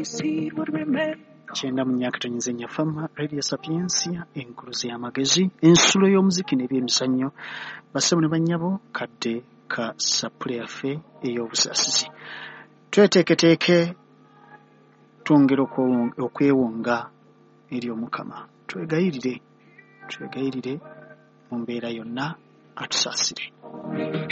Kyenda mu myaka tonyezenya fama Radio Sapiensia enkuluzi y'amagezi ensulo y'omuziki n'ebyemizannyo bassebo ne bannyabo kadde ka sapule yaffe ey'obusasizi tweteeketeeke twongere okwewonga eri Omukama twegayirire mu mbeera yonna atusaasire.